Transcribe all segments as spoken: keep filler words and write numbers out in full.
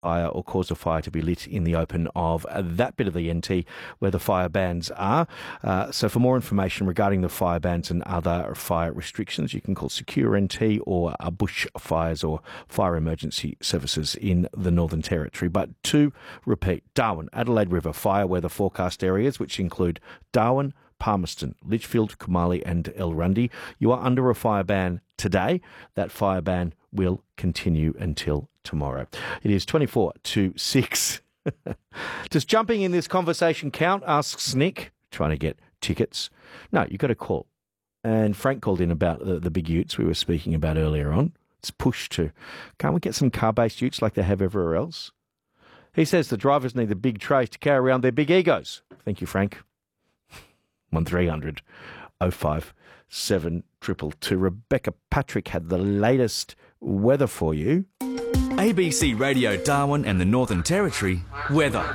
fire or cause a fire to be lit in the open of that bit of the N T where the fire bans are. Uh, so for more information regarding the fire bans and other fire restrictions, you can call Secure N T or uh, Bush Fires or Fire Emergency Services in the Northern Territory. But to repeat, Darwin, Adelaide River fire weather forecast areas, which include Darwin, Palmerston, Litchfield, Kumali and Elrundy. You are under a fire ban today. That fire ban will continue until tomorrow. It is twenty-four to six. Does jumping in this conversation count? Asks Nick, trying to get tickets. No, you've got to call. And Frank called in about the, the big utes we were speaking about earlier on. It's pushed to, can't we get some car-based utes like they have everywhere else? He says the drivers need the big trays to carry around their big egos. Thank you, Frank. one three hundred oh five seven two two two. Rebecca Patrick had the latest weather for you. A B C Radio Darwin and the Northern Territory weather.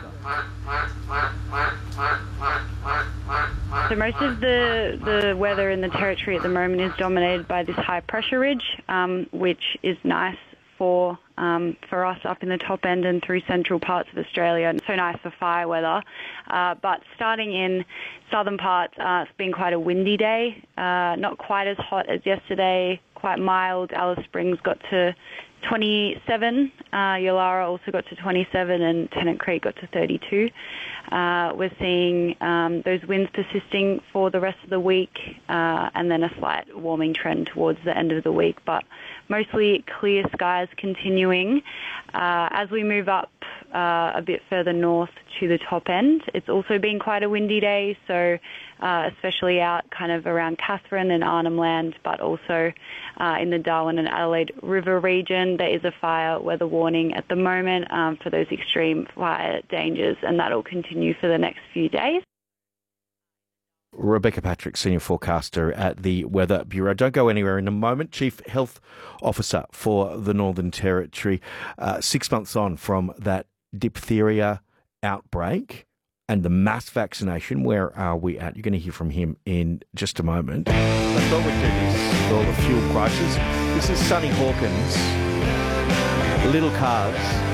So most of the, the weather in the Territory at the moment is dominated by this high pressure ridge, um, which is nice for um, for us up in the top end and through central parts of Australia. And so nice for fire weather. Uh, but starting in southern parts, uh, it's been quite a windy day. Uh, not quite as hot as yesterday, quite mild. Alice Springs got to twenty-seven. Uh, Yulara also got to twenty-seven and Tennant Creek got to thirty-two. Uh, we're seeing um, those winds persisting for the rest of the week uh, and then a slight warming trend towards the end of the week, but mostly clear skies continuing. Uh, as we move up uh, a bit further north to the top end, it's also been quite a windy day, so uh, especially out kind of around Katherine and Arnhem Land, but also uh, in the Darwin and Adelaide River region. There is a fire weather warning at the moment um, for those extreme fire dangers, and that'll continue for the next few days. Rebecca Patrick, Senior Forecaster at the Weather Bureau. Don't go anywhere in a moment. Chief Health Officer for the Northern Territory. Uh, six months on from that diphtheria outbreak and the mass vaccination, where are we at? You're going to hear from him in just a moment. I thought we'd do this with all the fuel prices. This is Sonny Hawkins, Little Cars.